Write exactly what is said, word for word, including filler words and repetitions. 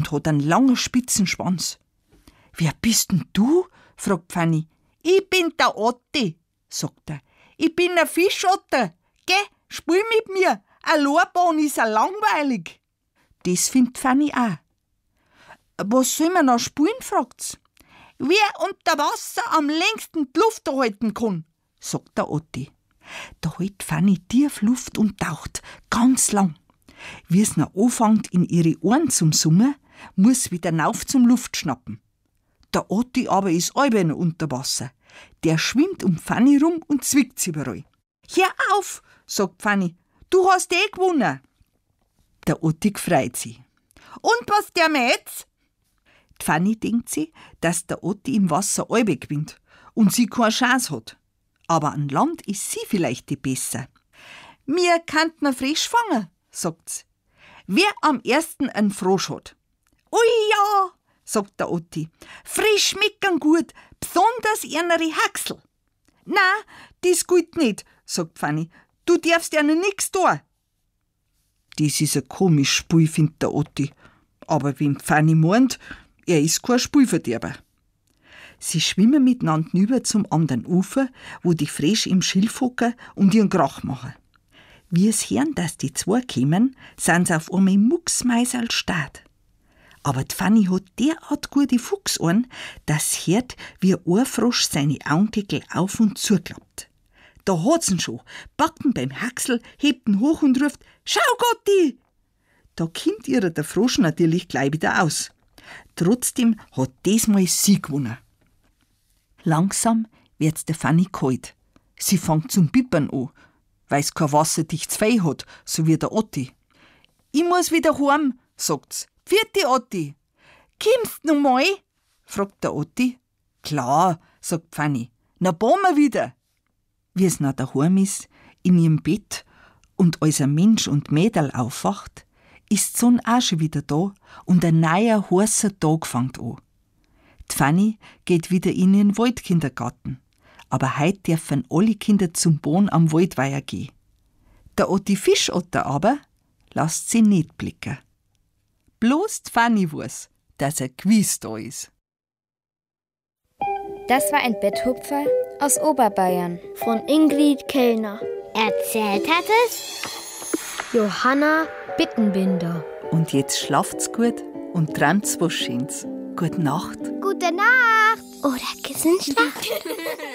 und hat einen langen Spitzenschwanz. »Wer bist denn du?« fragt Fanny. »Ich bin der Otti«, sagt er. »Ich bin ein Fischotter. Geh, spiel mit mir. Ein Lorbahn ist ja langweilig.« Das findet Fanny auch. »Was soll man noch spielen?« fragt's. »Wer unter Wasser am längsten die Luft halten kann«, sagt der Otti. Da hält Fanny tief Luft und taucht, ganz lang. Wie es noch anfängt, in ihre Ohren zum Summen, muss wieder rauf zum Luftschnappen. Der Otti aber ist allweil noch unter Wasser. Der schwimmt um Fanny rum und zwickt sie überall. »Hör auf«, sagt Fanny, »du hast eh gewonnen.« Der Otti freut sich. »Und was der mir jetzt?« Die Fanny denkt sich, dass der Otti im Wasser allweil gewinnt und sie keine Chance hat. Aber an Land ist sie vielleicht die besser. »Wir könnten einen Frosch fangen«, sagt's. »Wer am ersten einen Frosch hat.« »Ui ja«, sagt der Otti. »Frisch schmecken gut, besonders ihre Haxel.« »Na, das geht nicht«, sagt Fanny. »Du darfst ja noch nix tun.« Das ist ein komisches Spiel, findet der Otti. Aber wenn Fanny meint, er ist kein Spielverderber. Sie schwimmen miteinander über zum anderen Ufer, wo die Frösche im Schilf hocken und ihren Krach machen. Wie es hören, dass die zwei kommen, sind sie auf einmal mucksmeiserl stark. Aber die Fanny hat derart gute Fuchsohren, dass sie hört, wie ein Frosch seine Augendeckel auf und zuklappt. Da hat's ihn schon, packt ihn beim Haxel, hebt ihn hoch und ruft: »Schau, Gotti!« Da kommt ihr der Frosch natürlich gleich wieder aus. Trotzdem hat diesmal sie gewonnen. Langsam wird's der Fanny kalt. Sie fängt zum Bibbern an, weil's kein wasserdichtes Fell hat, so wie der Otti. »Ich muss wieder heim«, sagt's. »Vierte Otti.« »Kommst du noch mal?«, fragt der Otti. »Klar«, sagt Fanny. »Na, bauen wir wieder.« Wie es nach daheim ist, in ihrem Bett, und als ein Mensch und Mädel aufwacht, ist die Sonne auch schon wieder da und ein neuer, heißer Tag fängt an. Die Fanny geht wieder in ihren Waldkindergarten, aber heute dürfen alle Kinder zum Bahn am Waldweiher gehen. Der Otti Fischotter aber lässt sie nicht blicken. Bloß die Fanny weiß, dass ein Quiz da ist. Das war ein Betthupfer aus Oberbayern von Ingrid Kellner. Erzählt hat es Johanna Bittenbinder. Und jetzt schlaft's gut und träumt's was Schönes. Gute Nacht. Gute Nacht. Oder Kissenschlacht.